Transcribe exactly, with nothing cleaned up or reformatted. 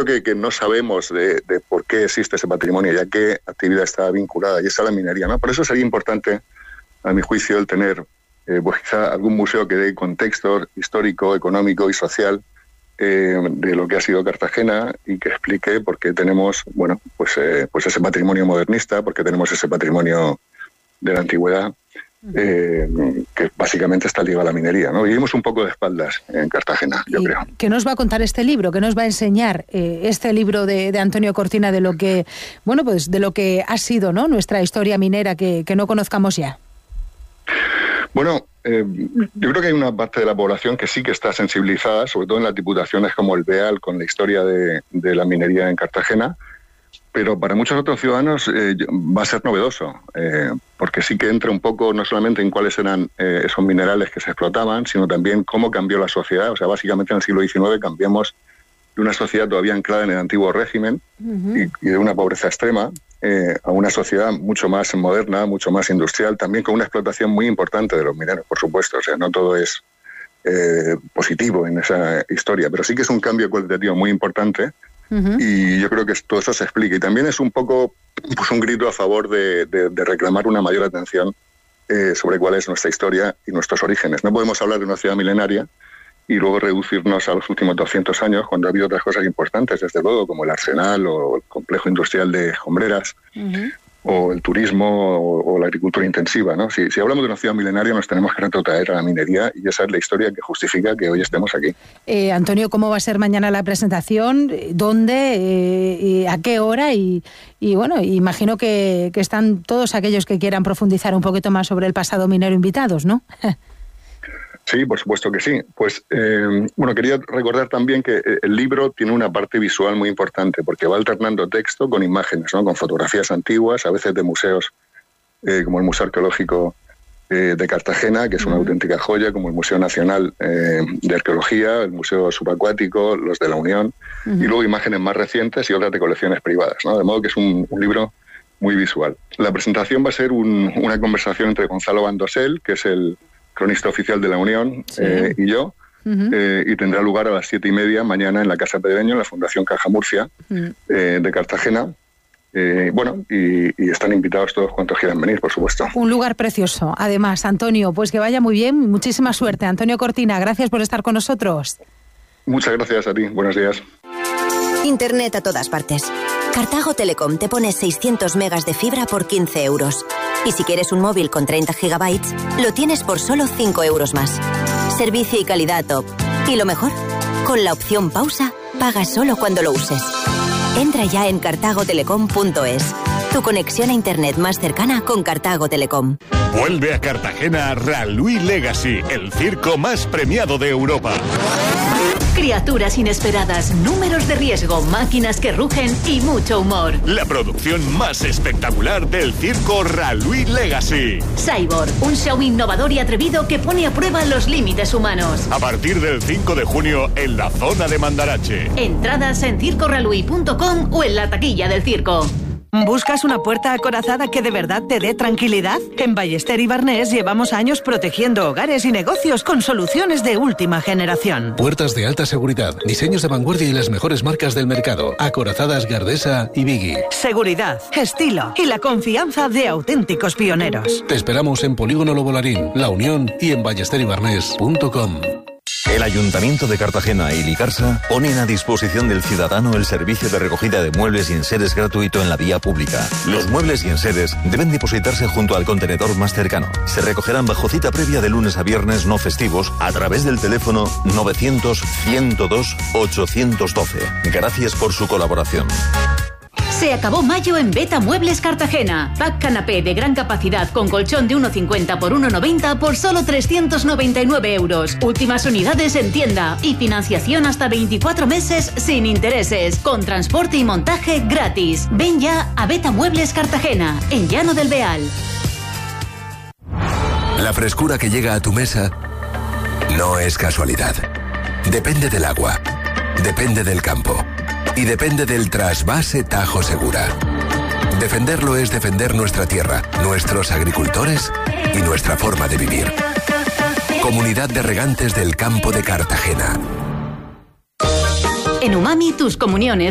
creo que, que no sabemos de, de por qué existe ese patrimonio y a qué actividad está vinculada, y esa es la minería, ¿no? Por eso sería importante, a mi juicio, el tener eh, pues quizá algún museo que dé contexto histórico, económico y social eh, de lo que ha sido Cartagena y que explique por qué tenemos, bueno, pues, eh, pues ese patrimonio modernista, por qué tenemos ese patrimonio de la antigüedad, eh, que básicamente está ligado a la minería, ¿no? Vivimos un poco de espaldas en Cartagena, yo ¿Y creo. qué nos va a contar este libro? ¿Qué nos va a enseñar eh, este libro de, de Antonio Cortina de lo que, bueno, pues de lo que ha sido, ¿no?, nuestra historia minera que, que no conozcamos ya? Bueno, eh, yo creo que hay una parte de la población que sí que está sensibilizada, sobre todo en las diputaciones como el Beal, con la historia de, de la minería en Cartagena, pero para muchos otros ciudadanos eh, va a ser novedoso, eh, porque sí que entra un poco no solamente en cuáles eran eh, esos minerales que se explotaban, sino también cómo cambió la sociedad. O sea, básicamente en el siglo diecinueve cambiamos de una sociedad todavía anclada en el antiguo régimen uh-huh. y, y de una pobreza extrema eh, a una sociedad mucho más moderna, mucho más industrial, también con una explotación muy importante de los mineros, por supuesto. O sea, no todo es eh, positivo en esa historia, pero sí que es un cambio cualitativo muy importante. Uh-huh. Y yo creo que todo eso se explica. Y también es un poco pues, un grito a favor de, de, de reclamar una mayor atención eh, sobre cuál es nuestra historia y nuestros orígenes. No podemos hablar de una ciudad milenaria y luego reducirnos a los últimos doscientos años, cuando ha habido otras cosas importantes, desde luego, como el arsenal o el complejo industrial de Hombreras, uh-huh. o el turismo o, o la agricultura intensiva, ¿no? Si, si hablamos de una ciudad milenaria, nos tenemos que retrotraer a la minería, y esa es la historia que justifica que hoy estemos aquí. Eh, Antonio, ¿cómo va a ser mañana la presentación? ¿Dónde? Eh, ¿A qué hora? Y, y bueno, imagino que, que están todos aquellos que quieran profundizar un poquito más sobre el pasado minero invitados, ¿no? Sí, por supuesto que sí. Pues, eh, bueno, quería recordar también que el libro tiene una parte visual muy importante, porque va alternando texto con imágenes, ¿no? Con fotografías antiguas, a veces de museos, eh, como el Museo Arqueológico eh, de Cartagena, que es una uh-huh. auténtica joya, como el Museo Nacional eh, de Arqueología, el Museo Subacuático, los de la Unión, uh-huh. y luego imágenes más recientes y otras de colecciones privadas, ¿no? De modo que es un, un libro muy visual. La presentación va a ser un, una conversación entre Gonzalo Bandosel, que es el cronista oficial de la Unión, sí. eh, y yo, uh-huh. eh, y tendrá lugar a las siete y media mañana en la Casa Pedreño, en la Fundación Caja Murcia, uh-huh. eh, de Cartagena. Eh, bueno, y, y están invitados todos cuantos quieran venir, por supuesto. Un lugar precioso. Además, Antonio, pues que vaya muy bien, muchísima suerte. Antonio Cortina, gracias por estar con nosotros. Muchas gracias a ti, buenos días. Internet a todas partes. Cartago Telecom te pone seiscientos megas de fibra por quince euros. Y si quieres un móvil con treinta gigabytes, lo tienes por solo cinco euros más. Servicio y calidad top. Y lo mejor, con la opción pausa, pagas solo cuando lo uses. Entra ya en cartago telecom punto es. Tu conexión a internet más cercana con Cartago Telecom. Vuelve a Cartagena Ralui Legacy, el circo más premiado de Europa. Criaturas inesperadas, números de riesgo, máquinas que rugen y mucho humor. La producción más espectacular del circo Ralui Legacy. Cyborg, un show innovador y atrevido que pone a prueba los límites humanos. A partir del cinco de junio en la zona de Mandarache. Entradas en circo ralui punto com o en la taquilla del circo. ¿Buscas una puerta acorazada que de verdad te dé tranquilidad? En Ballester y Barnés llevamos años protegiendo hogares y negocios con soluciones de última generación. Puertas de alta seguridad, diseños de vanguardia y las mejores marcas del mercado. Acorazadas Gardesa y Biggie. Seguridad, estilo y la confianza de auténticos pioneros. Te esperamos en Polígono Lobolarín, La Unión y en ballester y barnés punto com. El Ayuntamiento de Cartagena y Licarsa ponen a disposición del ciudadano el servicio de recogida de muebles y enseres gratuito en la vía pública. Los muebles y enseres deben depositarse junto al contenedor más cercano. Se recogerán bajo cita previa de lunes a viernes no festivos a través del teléfono novecientos, ciento dos, ochocientos doce. Gracias por su colaboración. Se acabó mayo en Beta Muebles Cartagena. Pack canapé de gran capacidad con colchón de uno cincuenta por uno noventa por solo trescientos noventa y nueve euros. Últimas unidades en tienda y financiación hasta veinticuatro meses sin intereses, con transporte y montaje gratis. Ven ya a Beta Muebles Cartagena, en Llano del Beal. La frescura que llega a tu mesa no es casualidad. Depende del agua, depende del campo. Y depende del trasvase Tajo Segura. Defenderlo es defender nuestra tierra, nuestros agricultores y nuestra forma de vivir. Comunidad de Regantes del Campo de Cartagena. En Umami, tus comuniones